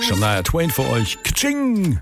Shania Twain für euch. Kaching!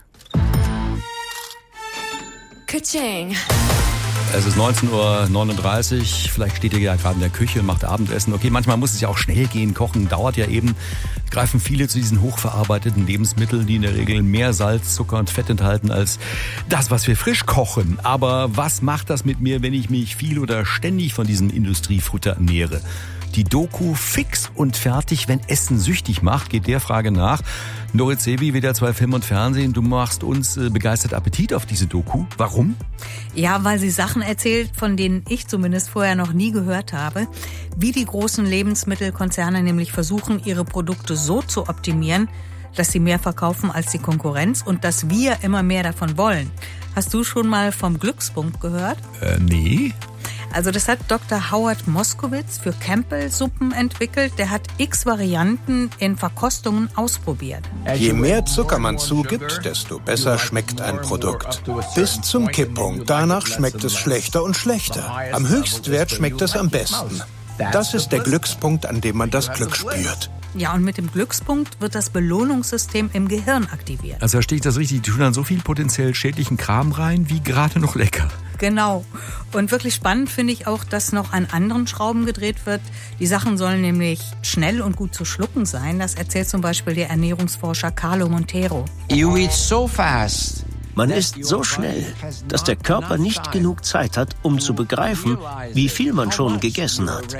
Kaching! Es ist 19:39 Uhr, vielleicht steht ihr ja gerade in der Küche und macht Abendessen. Okay, manchmal muss es ja auch schnell gehen, Kochen dauert ja eben. Greifen viele zu diesen hochverarbeiteten Lebensmitteln, die in der Regel mehr Salz, Zucker und Fett enthalten als das, was wir frisch kochen. Aber was macht das mit mir, wenn ich mich viel oder ständig von diesem Industriefutter ernähre? Die Doku Fix und fertig, wenn Essen süchtig macht, geht der Frage nach. Nurit Zebi, WDR 2 Film und Fernsehen, du machst uns begeistert Appetit auf diese Doku. Warum? Ja, weil sie Sachen erzählt, von denen ich zumindest vorher noch nie gehört habe. Wie die großen Lebensmittelkonzerne nämlich versuchen, ihre Produkte so zu optimieren, dass sie mehr verkaufen als die Konkurrenz und dass wir immer mehr davon wollen. Hast du schon mal vom Glückspunkt gehört? Nee. Also das hat Dr. Howard Moskowitz für Campbell-Suppen entwickelt. Der hat x Varianten in Verkostungen ausprobiert. Je mehr Zucker man zugibt, desto besser schmeckt ein Produkt. Bis zum Kipppunkt. Danach schmeckt es schlechter und schlechter. Am Höchstwert schmeckt es am besten. Das ist der Glückspunkt, an dem man das Glück spürt. Ja, und mit dem Glückspunkt wird das Belohnungssystem im Gehirn aktiviert. Also verstehe ich das richtig, die tun dann so viel potenziell schädlichen Kram rein, wie gerade noch lecker. Genau. Und wirklich spannend finde ich auch, dass noch an anderen Schrauben gedreht wird. Die Sachen sollen nämlich schnell und gut zu schlucken sein. Das erzählt zum Beispiel der Ernährungsforscher Carlo Montero. You eat so fast. Man isst so schnell, dass der Körper nicht genug Zeit hat, um zu begreifen, wie viel man schon gegessen hat.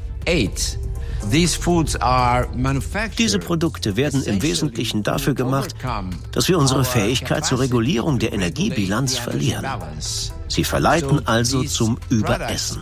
Diese Produkte werden im Wesentlichen dafür gemacht, dass wir unsere Fähigkeit zur Regulierung der Energiebilanz verlieren. Sie verleiten also zum Überessen.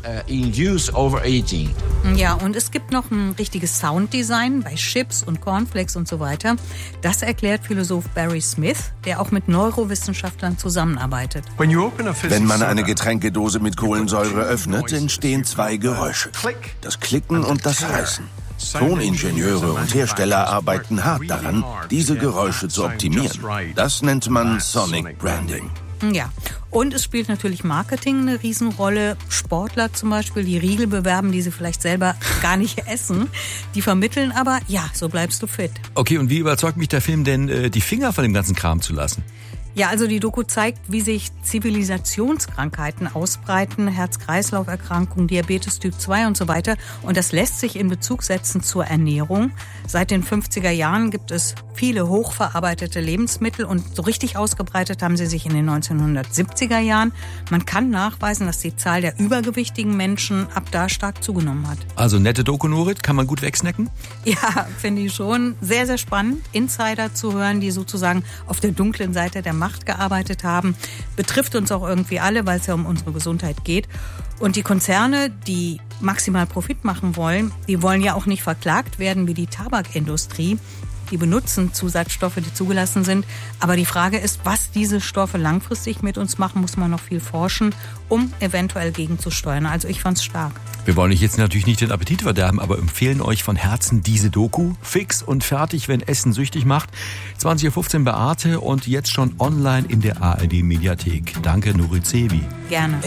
Ja, und es gibt noch ein richtiges Sounddesign bei Chips und Cornflakes und so weiter. Das erklärt Philosoph Barry Smith, der auch mit Neurowissenschaftlern zusammenarbeitet. Wenn man eine Getränkedose mit Kohlensäure öffnet, entstehen zwei Geräusche. Das Klicken und das Reißen. Toningenieure und Hersteller arbeiten hart daran, diese Geräusche zu optimieren. Das nennt man Sonic Branding. Ja, und es spielt natürlich Marketing eine Riesenrolle. Sportler zum Beispiel, die Riegel bewerben, die sie vielleicht selber gar nicht essen. Die vermitteln aber, ja, so bleibst du fit. Okay, und wie überzeugt mich der Film denn, die Finger von dem ganzen Kram zu lassen? Ja, also die Doku zeigt, wie sich Zivilisationskrankheiten ausbreiten, Herz-Kreislauf-Erkrankungen, Diabetes Typ 2 und so weiter. Und das lässt sich in Bezug setzen zur Ernährung. Seit den 50er Jahren gibt es viele hochverarbeitete Lebensmittel und so richtig ausgebreitet haben sie sich in den 1970er Jahren. Man kann nachweisen, dass die Zahl der übergewichtigen Menschen ab da stark zugenommen hat. Also nette Doku, Nurit, kann man gut wegsnacken? Ja, finde ich schon. Sehr, sehr spannend, Insider zu hören, die sozusagen auf der dunklen Seite der Macht gearbeitet haben. Betrifft uns auch irgendwie alle, weil es ja um unsere Gesundheit geht. Und die Konzerne, die maximal Profit machen wollen, die wollen ja auch nicht verklagt werden wie die Tabakindustrie. Die benutzen Zusatzstoffe, die zugelassen sind. Aber die Frage ist, was diese Stoffe langfristig mit uns machen, muss man noch viel forschen, um eventuell gegenzusteuern. Also ich fand's stark. Wir wollen euch jetzt natürlich nicht den Appetit verderben, aber empfehlen euch von Herzen diese Doku. Fix und fertig, wenn Essen süchtig macht. 20:15 Uhr bei Arte und jetzt schon online in der ARD-Mediathek. Danke, Nurit Zebi. Gerne.